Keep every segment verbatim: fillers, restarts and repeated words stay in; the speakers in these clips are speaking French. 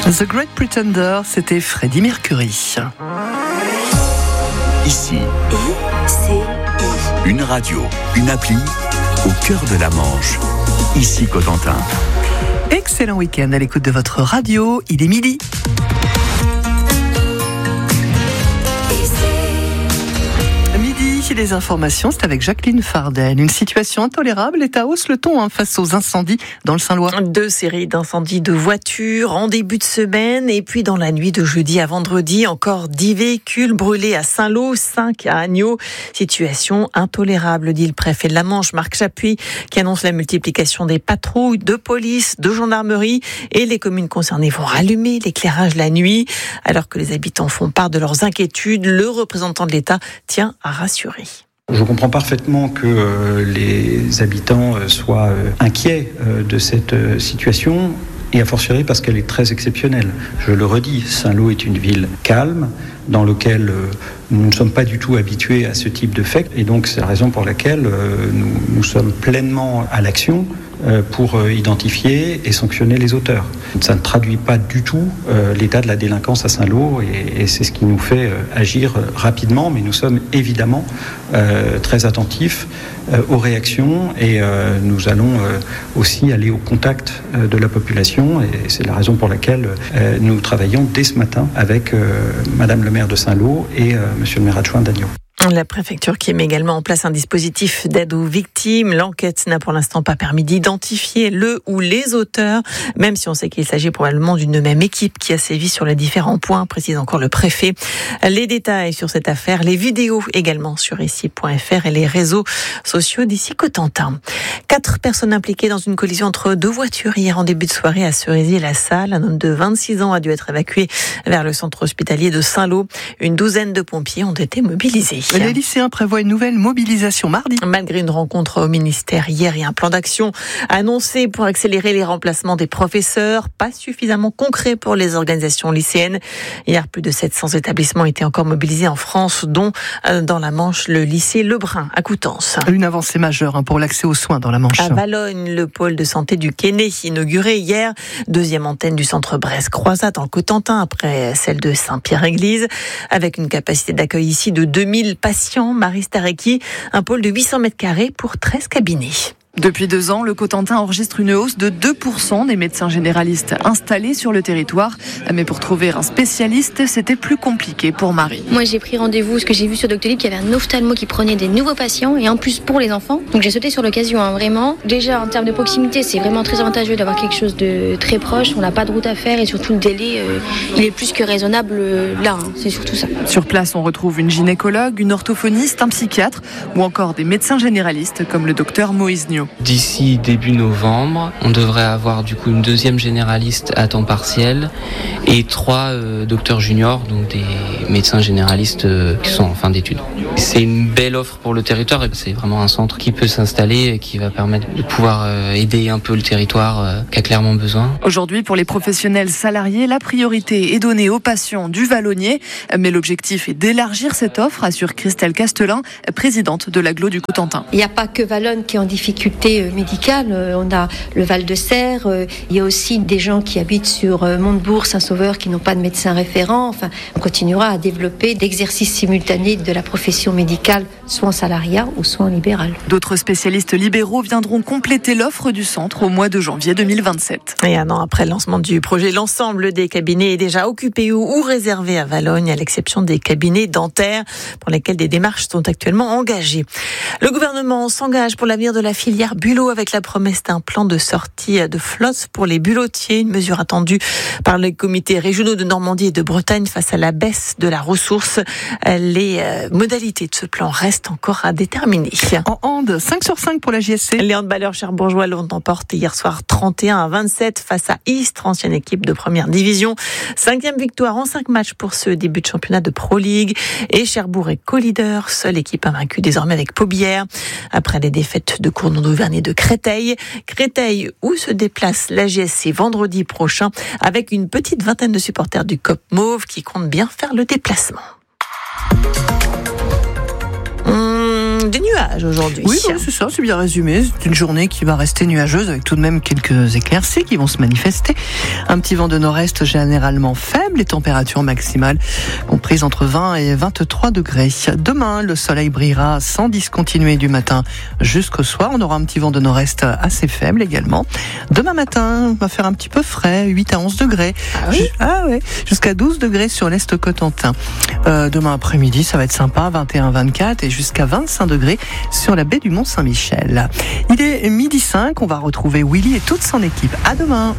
The Great Pretender, c'était Freddie Mercury. Ici, I C I. une radio, une appli, au cœur de la Manche. Ici Cotentin. Excellent week-end à l'écoute de votre radio, il est midi. Midi, les informations, c'est avec Jacqueline Fardel. Une situation intolérable est à Hausse-le-Ton hein, face aux incendies dans le Saint-Lois. Deux séries d'incendies de voitures en début de semaine et puis dans la nuit de jeudi à vendredi, encore dix véhicules brûlés à Saint-Lô, cinq à Agneaux. Situation intolérable, dit le préfet de la Manche, Marc Chapuis, qui annonce la multiplication des patrouilles de police, de gendarmerie et les communes concernées vont rallumer l'éclairage la nuit. Alors que les habitants font part de leurs inquiétudes, le représentant de l'État tient à rassurer. Je comprends parfaitement que euh, les habitants euh, soient euh, inquiets euh, de cette euh, situation, et a fortiori parce qu'elle est très exceptionnelle. Je le redis, Saint-Lô est une ville calme, dans laquelle euh, nous ne sommes pas du tout habitués à ce type de fait, et donc c'est la raison pour laquelle euh, nous, nous sommes pleinement à l'action euh, pour euh, identifier et sanctionner les auteurs. Ça ne traduit pas du tout euh, l'état de la délinquance à Saint-Lô, et, et c'est ce qui nous fait euh, agir rapidement, mais nous sommes évidemment euh, très attentifs euh, aux réactions, et euh, nous allons euh, aussi aller au contact euh, de la population, et c'est la raison pour laquelle euh, nous travaillons dès ce matin avec euh, Madame le maire de Saint-Lô et euh, Monsieur le maire adjoint d'Agneaux. La préfecture qui met également en place un dispositif d'aide aux victimes. L'enquête n'a pour l'instant pas permis d'identifier le ou les auteurs, même si on sait qu'il s'agit probablement d'une même équipe qui a sévi sur les différents points, précise encore le préfet. Les détails sur cette affaire, les vidéos également sur ici point f r et les réseaux sociaux d'Ici Cotentin. Quatre personnes impliquées dans une collision entre deux voitures hier en début de soirée à Cerisy-la-Salle. Un homme de vingt-six ans a dû être évacué vers le centre hospitalier de Saint-Lô. Une douzaine de pompiers ont été mobilisés. Les lycéens prévoient une nouvelle mobilisation mardi. Malgré une rencontre au ministère hier et un plan d'action annoncé pour accélérer les remplacements des professeurs, pas suffisamment concret pour les organisations lycéennes. Hier, plus de sept cents établissements étaient encore mobilisés en France, dont dans la Manche le lycée Lebrun à Coutances. Une avancée majeure pour l'accès aux soins dans la Manche. À Valognes, le pôle de santé du Quesnay inauguré hier. Deuxième antenne du centre Brest-Croisat dans le Cotentin après celle de Saint-Pierre-Église. Avec une capacité d'accueil ici de deux mille patients, Marie Starecki, un pôle de huit cents mètres carrés pour treize cabinets. Depuis deux ans, le Cotentin enregistre une hausse de deux pour cent des médecins généralistes installés sur le territoire. Mais pour trouver un spécialiste, c'était plus compliqué pour Marie. Moi, j'ai pris rendez-vous, parce que j'ai vu sur Doctolib qu'il y avait un ophtalmo qui prenait des nouveaux patients, et en plus pour les enfants. Donc j'ai sauté sur l'occasion, hein, vraiment. Déjà, en termes de proximité, c'est vraiment très avantageux d'avoir quelque chose de très proche. On n'a pas de route à faire, et surtout le délai, euh, il est plus que raisonnable euh, là. Hein, c'est surtout ça. Sur place, on retrouve une gynécologue, une orthophoniste, un psychiatre, ou encore des médecins généralistes comme le docteur Moïse Nio. D'ici début novembre, on devrait avoir du coup une deuxième généraliste à temps partiel et trois euh, docteurs juniors, donc des médecins généralistes euh, qui sont en fin d'études. C'est une belle offre pour le territoire et c'est vraiment un centre qui peut s'installer et qui va permettre de pouvoir euh, aider un peu le territoire euh, qui a clairement besoin. Aujourd'hui, pour les professionnels salariés, la priorité est donnée aux patients du Vallonnier, mais l'objectif est d'élargir cette offre, assure Christelle Castelin, présidente de l'agglo du Cotentin. Il n'y a pas que Valognes qui est en difficulté médicale, on a le Val-de-Serre, il y a aussi des gens qui habitent sur Montebourg, Saint-Sauveur qui n'ont pas de médecin référent. Enfin, on continuera à développer d'exercices simultanés de la profession médicale, soit en salariat ou soit en libéral. D'autres spécialistes libéraux viendront compléter l'offre du centre au mois de janvier deux mille vingt-sept. Et un an après le lancement du projet, l'ensemble des cabinets est déjà occupé ou, ou réservé à Valognes, à l'exception des cabinets dentaires pour lesquels des démarches sont actuellement engagées. Le gouvernement s'engage pour l'avenir de la filière bulot avec la promesse d'un plan de sortie de flotte pour les bulotiers, une mesure attendue par les comités régionaux de Normandie et de Bretagne face à la baisse de la ressource. Les modalités de ce plan restent encore à déterminer. En hand, cinq sur cinq pour la J S C. Les handballeurs cherbourgeois l'ont emporté hier soir trente et un à vingt-sept face à Istres, ancienne équipe de première division. Cinquième victoire en cinq matchs pour ce début de championnat de Pro League. Et Cherbourg est co-leader, seule équipe invaincue désormais avec Paubière. Après les défaites de Cournon-d'Auvergne et de Créteil. Créteil où se déplace la J S C vendredi prochain avec une petite vingtaine de supporters du C O P Mauve qui comptent bien faire le déplacement. Hum, Hum, des nuages aujourd'hui. Oui, oui, c'est ça, c'est bien résumé. C'est une journée qui va rester nuageuse avec tout de même quelques éclaircies qui vont se manifester. Un petit vent de nord-est généralement faible, les températures maximales comprises entre vingt et vingt-trois degrés. Demain, le soleil brillera sans discontinuer du matin jusqu'au soir. On aura un petit vent de nord-est assez faible également. Demain matin, on va faire un petit peu frais, huit à onze degrés. Ah oui, ah ouais, jusqu'à douze degrés sur l'est cotentin. Euh, demain après-midi, ça va être sympa, vingt et un vingt-quatre et jusqu'à vingt-cinq degrés sur la baie du Mont-Saint-Michel. Il est midi cinq, on va retrouver Willy et toute son équipe. À demain.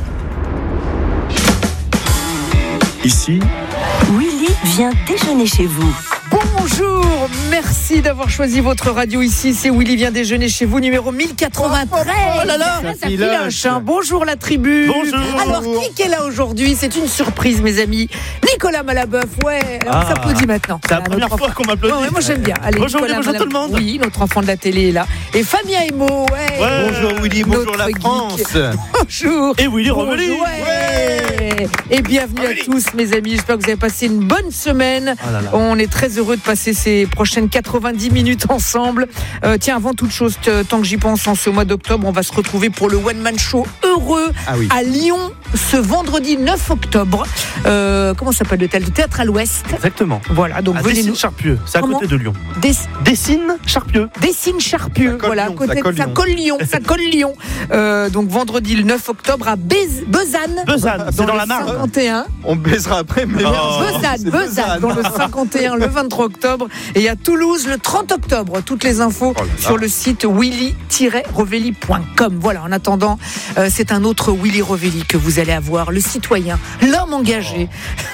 Ici, Willy vient déjeuner chez vous. Bonjour, merci d'avoir choisi votre radio ici. C'est Willy vient déjeuner chez vous, numéro mille quatre-vingt-treize. Oh là là, ça filoche, hein. Bonjour la tribu. Bonjour. Alors, qui est là aujourd'hui? C'est une surprise, mes amis. Nicolas Malabeuf, ouais, on Ah. s'applaudit maintenant. C'est la Ah, première notre fois qu'on m'applaudit. Ouais, ouais, moi j'aime bien. Allez, Bonjour, Nicolas bonjour tout le Malabeuf. monde. Oui, notre enfant de la télé est là. Et Fabien Emo, ouais. Ouais. Bonjour Willy, bonjour Notre la geek. France. Bonjour. Et Willy Revelli. Bonjour, ouais. Et bienvenue à tous, mes amis. J'espère que vous avez passé une bonne semaine. Oh là là. On est très heureux de passer ces prochaines quatre-vingt-dix minutes ensemble. Euh, tiens, avant toute chose, t- tant que j'y pense, en ce mois d'octobre, on va se retrouver pour le One Man Show heureux Ah oui. à Lyon ce vendredi neuf octobre. Euh, comment s'appelle le théâtre? Le Théâtre à l'Ouest. Exactement. Voilà, donc À venez nous. Dessines-Charpieu, c'est à Comment côté de Lyon. Des... Dessines-Charpieu. Dessines Charpieu, Ça colle voilà, à Lyon, côté ça de colle ça Lyon. colle Lyon, ça colle Lyon. Euh, donc vendredi le neuf octobre à Bez- Bezanne. Besanne, c'est dans le la Marne. cinquante et un. On baisera après, mais Oh. Bezanne, c'est Bezanne, dans le cinquante et un, le vingt-trois octobre. Et à Toulouse, le trente octobre. Toutes les infos Oh là là. sur le site willy tiret revelli point com. Voilà, en attendant, euh, c'est un autre Willy Revelli que vous allez avoir, le citoyen, l'homme engagé,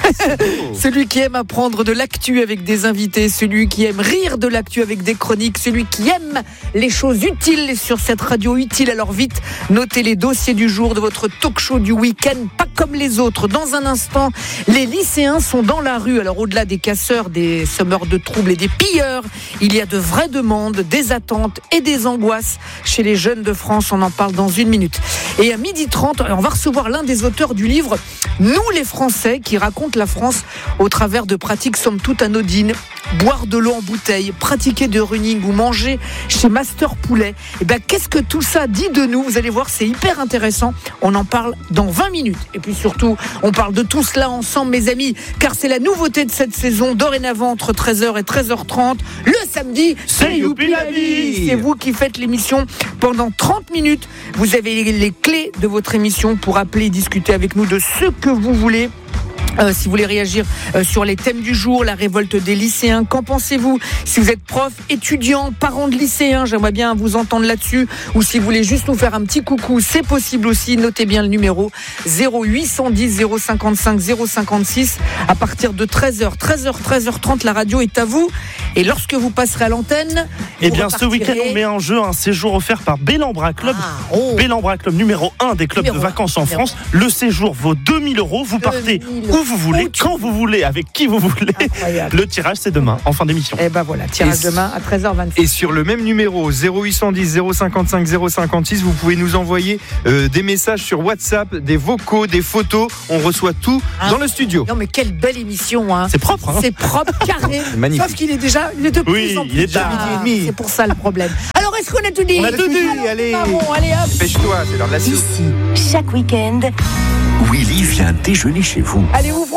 celui qui aime apprendre de l'actu avec des invités, celui qui aime rire de l'actu avec des chroniques, celui qui aime les choses utiles sur cette radio utile. Alors vite, notez les dossiers du jour de votre talk show du week-end, pas comme les autres. Dans un instant, les lycéens sont dans la rue. Alors au-delà des casseurs, des semeurs de troubles et des pilleurs, il y a de vraies demandes, des attentes et des angoisses chez les jeunes de France. On en parle dans une minute. Et à midi trente, on va recevoir l'un des auteurs du livre « Nous les Français » qui raconte la France au travers de pratiques somme toute anodines. Boire de l'eau en bouteille, pratiquer de running ou manger chez Master Poulet. Et ben, qu'est-ce que tout ça dit de nous? Vous allez voir, c'est hyper intéressant. On en parle dans vingt minutes. Et puis surtout, on parle de tout cela ensemble, mes amis, car c'est la nouveauté de cette saison. Dorénavant, entre treize heures et treize heures trente, le samedi, C'est Youpi la vie. c'est vous qui faites l'émission pendant trente minutes. Vous avez les clés de votre émission pour appeler et discuter avec nous de ce que vous voulez. Euh, si vous voulez réagir euh, sur les thèmes du jour, la révolte des lycéens, qu'en pensez-vous? Si vous êtes prof, étudiant, parent de lycéens, j'aimerais bien vous entendre là-dessus. Ou si vous voulez juste nous faire un petit coucou, c'est possible aussi. Notez bien le numéro zéro huit cent dix zéro cinquante-cinq zéro cinquante-six. À partir de treize heures, treize heures, treize heures trente, la radio est à vous. Et lorsque vous passerez à l'antenne, Eh vous bien, ce week-end, repartirez- on met en jeu un séjour offert par Bellambra Club. Ah, oh. Bellambra Club, numéro un des clubs Numéro de vacances un, en numéro France. Le séjour vaut deux mille euros. Vous partez deux mille où vous voulez, où tu quand vous voulez, avec qui vous voulez. Incroyable. Le tirage, c'est demain, en fin d'émission. Eh ben voilà, tirage Et- demain à treize heures vingt-six. Et sur le même numéro, zéro huit cent dix zéro cinquante-cinq zéro cinquante-six, vous pouvez nous envoyer euh, des messages sur WhatsApp, des vocaux, des photos. On reçoit tout Hein dans le studio. Non mais quelle belle émission, hein. C'est propre, hein. C'est propre, carré. C'est magnifique. Sauf qu'il est déjà, il est de plus Oui, en il plus est déjà tard. midi et demi. C'est pour ça le problème. Alors est-ce qu'on a tout dit? On a tout dit, Alors, allez. Marron, allez hop. Dépêche-toi, c'est l'heure de la soupe. Ici, chaque week-end, Willy vient déjeuner chez vous. Allez, ouvrons